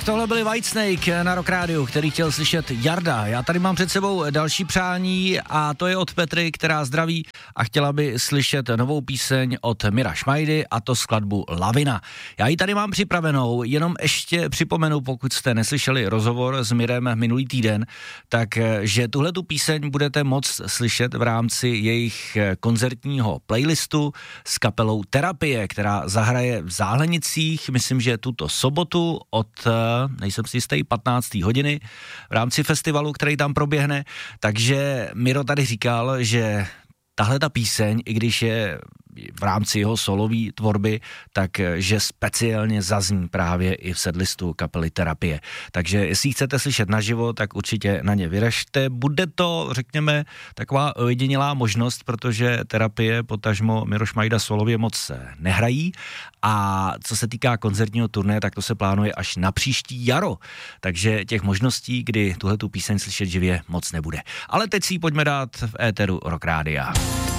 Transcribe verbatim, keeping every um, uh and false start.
Tak tohle byli Whitesnake na Rock Rádiu, který chtěl slyšet Jarda. Já tady mám před sebou další přání a to je od Petry, která zdraví a chtěla by slyšet novou píseň od Mira Šmajdy a to skladbu Lavina. Já ji tady mám připravenou, jenom ještě připomenu, pokud jste neslyšeli rozhovor s Mirem minulý týden, tak že tuhle tu píseň budete moct slyšet v rámci jejich koncertního playlistu s kapelou Terapie, která zahraje v Záhlenicích, myslím, že tuto sobotu od, nejsem si jistý, patnácté hodiny v rámci festivalu, který tam proběhne. Takže Miro tady říkal, že tahle ta píseň, i když je v rámci jeho solové tvorby, takže speciálně zazní právě i v setlistu kapely Terapie. Takže jestli chcete slyšet naživo, tak určitě na ně vyražte. Bude to, řekněme, taková ojedinělá možnost, protože Terapie, potažmo Miro Šmajda solově moc nehrají a co se týká koncertního turné, tak to se plánuje až na příští jaro. Takže těch možností, kdy tuhletu píseň slyšet živě, moc nebude. Ale teď si ji pojďme dát v éteru Rock Rádia.